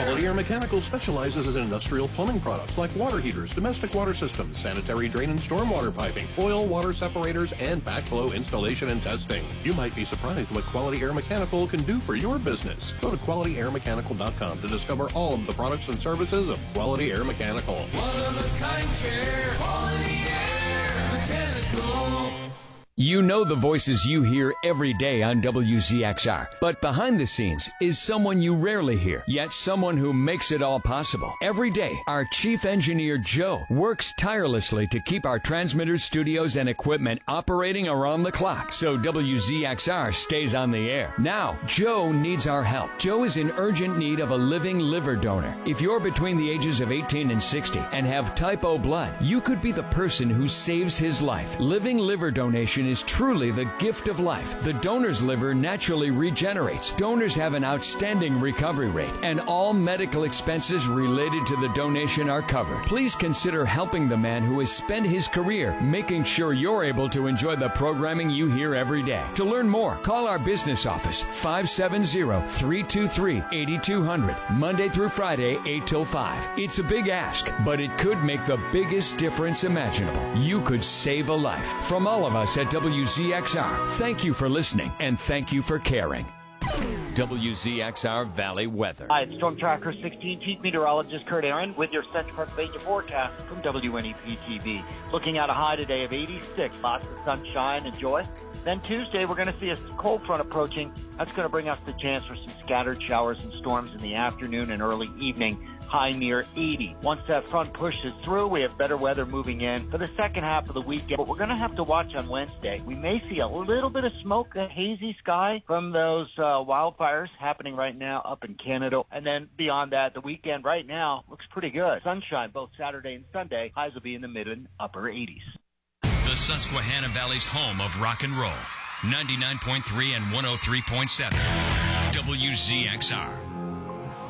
Quality Air Mechanical specializes in industrial plumbing products like water heaters, domestic water systems, sanitary drain and stormwater piping, oil, water separators, and backflow installation and testing. You might be surprised what Quality Air Mechanical can do for your business. Go to QualityAirMechanical.com to discover all of the products and services of Quality Air Mechanical. One-of-a-kind care, Quality Air Mechanical. You know the voices you hear every day on WZXR, but behind the scenes is someone you rarely hear, yet someone who makes it all possible. Every day, our chief engineer, Joe, works tirelessly to keep our transmitters, studios, and equipment operating around the clock so WZXR stays on the air. Now, Joe needs our help. Joe is in urgent need of a living liver donor. If you're between the ages of 18 and 60 and have type O blood, you could be the person who saves his life. Living liver donation is truly the gift of life. The donor's liver naturally regenerates. Donors have an outstanding recovery rate, and all medical expenses related to the donation are covered. Please consider helping the man who has spent his career making sure you're able to enjoy the programming you hear every day. To learn more, call our business office, 570-323-8200, Monday through Friday, 8 till 5. It's a big ask, but it could make the biggest difference imaginable. You could save a life. From all of us at WZXR, thank you for listening and thank you for caring. WZXR Valley Weather. Hi, it's Storm Tracker 16 Chief Meteorologist Kurt Aaron with your Central Pennsylvania forecast from WNEP-TV. Looking at a high today of 86, lots of sunshine and joy. Then Tuesday, we're going to see a cold front approaching. That's going to bring us the chance for some scattered showers and storms in the afternoon and early evening, high near 80. Once that front pushes through, we have better weather moving in for the second half of the weekend. But we're going to have to watch on Wednesday. We may see a little bit of smoke, a hazy sky from those wildfires happening right now up in Canada. And then beyond that, the weekend right now looks pretty good. Sunshine both Saturday and Sunday. Highs will be in the mid and upper 80s. The Susquehanna Valley's home of rock and roll. 99.3 and 103.7. WZXR.